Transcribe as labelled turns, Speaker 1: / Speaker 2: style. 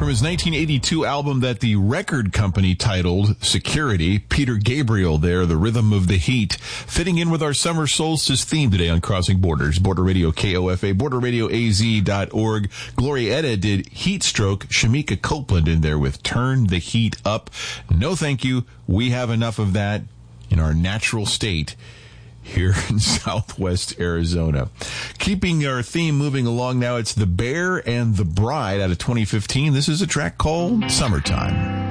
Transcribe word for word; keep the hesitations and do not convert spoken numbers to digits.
Speaker 1: From his nineteen eighty-two album that the record company titled Security, Peter Gabriel there, The Rhythm of the Heat, fitting in with our summer solstice theme today on Crossing Borders. Border Radio K O F A, border radio a z dot org. Gloria Edda did Heat Stroke, Shamika Copeland in there with Turn the Heat Up. No thank you. We have enough of that in our natural state here in southwest Arizona. Keeping our theme moving along now, it's The Bear and the Bride out of twenty fifteen. This is a track called Summertime.